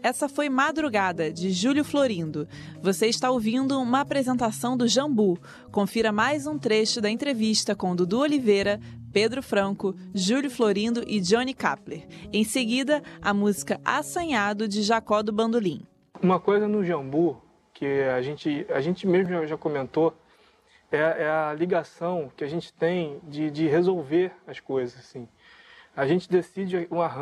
Essa foi Madrugada, de Júlio Florindo. Você está ouvindo uma apresentação do Jambu. Confira mais um trecho da entrevista com Dudu Oliveira, Pedro Franco, Júlio Florindo e Johnny Kapler. Em seguida, a música Assanhado, de Jacó do Bandolim. Uma coisa no Jambu, que a gente mesmo já comentou, é a ligação que a gente tem de resolver as coisas, assim. A gente decide um arranjo